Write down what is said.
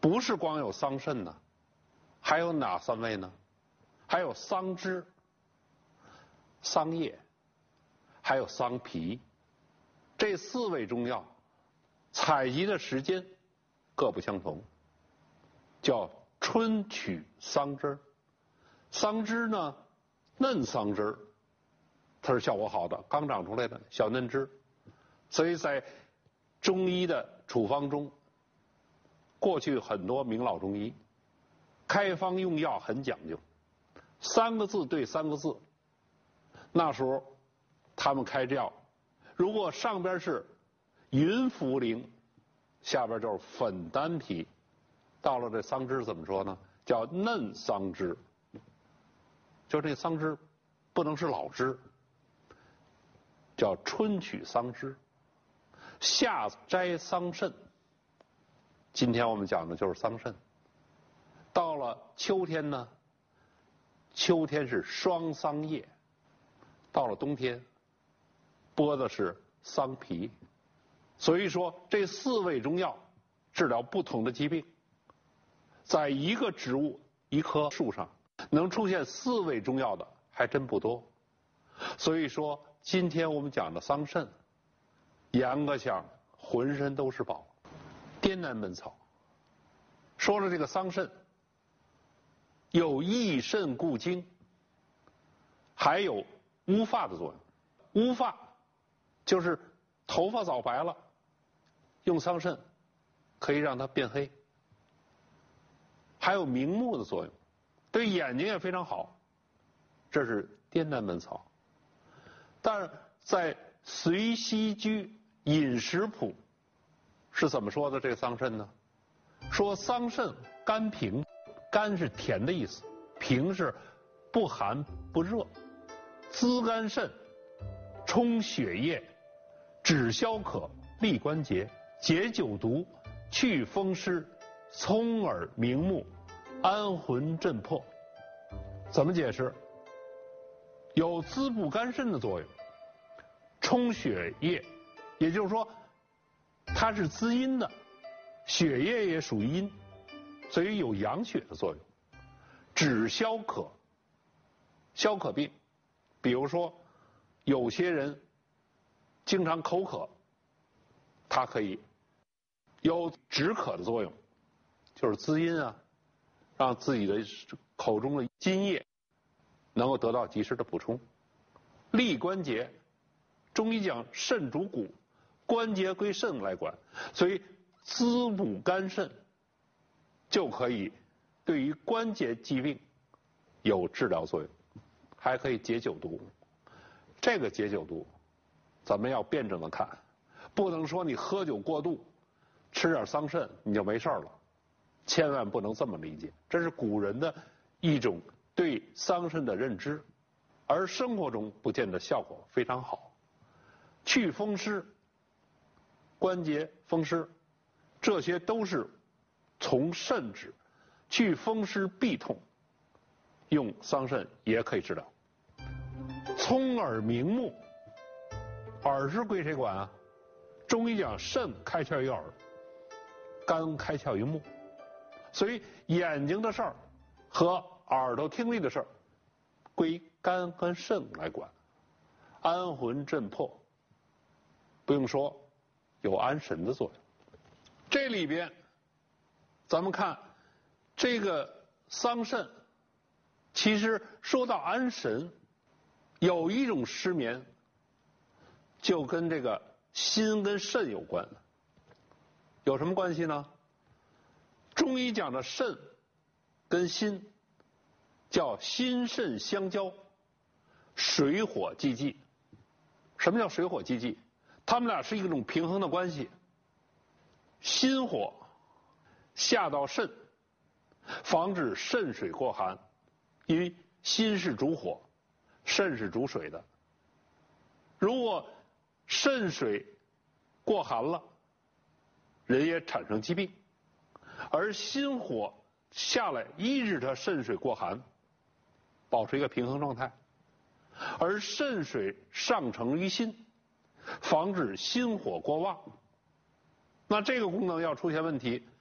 不是光有桑葚呢，还有哪3味呢？还有桑枝、桑叶，还有桑皮。这4味中药采集的时间各不相同，叫春取桑枝儿。桑枝呢，嫩桑枝儿，它是效果好的，刚长出来的小嫩枝，所以在中医的处方中，过去很多名老中医开方用药很讲究，3个字对3个字。那时候他们开这药，如果上边是云茯苓，下边就是粉丹皮，到了这桑枝怎么说呢？叫嫩桑枝。就这桑枝不能是老枝，叫春取桑枝，夏摘桑葚。今天我们讲的就是桑葚。到了秋天呢，秋天是霜桑叶，到了冬天剥的是桑皮。所以说这4味中药治疗不同的疾病，在一个植物一棵树上能出现4味中药的还真不多。所以说今天我们讲的桑葚，严格讲浑身都是宝。滇南本草说了这个桑葚有益肾固精，还有乌发的作用。乌发就是头发早白了，用桑葚可以让它变黑。还有明目的作用，对眼睛也非常好。这是滇南本草。但是在随溪居饮食谱是怎么说的这个桑葚呢？说桑葚甘平，甘是甜的意思，平是不寒不热，滋肝肾，充血液，止消渴，利关节，解酒毒，去风湿，聪耳明目，安魂镇魄。怎么解释？有滋补肝肾的作用，充血液，也就是说它是滋阴的，血液也属于阴，所以有养血的作用。止消渴，消渴病，比如说有些人经常口渴，它可以有止渴的作用，就是滋阴啊，让自己的口中的津液能够得到及时的补充。利关节，中医讲肾主骨，关节归肾来管，所以滋补肝肾就可以对于关节疾病有治疗作用，还可以解酒毒。这个解酒毒咱们要辩证的看，不能说你喝酒过度吃点桑葚你就没事了，千万不能这么理解。这是古人的一种对桑葚的认知，而生活中不见得效果非常好。去风湿，关节风湿，这些都是从肾治。去风湿痹痛，用桑葚也可以治疗。聪耳明目，耳是归谁管啊？中医讲肾开窍于耳，肝开窍于目，所以眼睛的事儿和耳朵听力的事儿归肝跟肾来管。安魂镇魄，不用说，有安神的作用。这里边咱们看这个桑葚，其实说到安神，有一种失眠就跟这个心跟肾有关。有什么关系呢？中医讲的肾跟心叫心肾相交，水火既济。什么叫水火既济？他们俩是一种平衡的关系。心火下到肾，防止肾水过寒，因为心是主火，肾是主水的。如果肾水过寒了，人也产生疾病，而心火下来抑制它肾水过寒，保持一个平衡状态，而肾水上承于心，防止心火过旺。那这个功能要出现问题，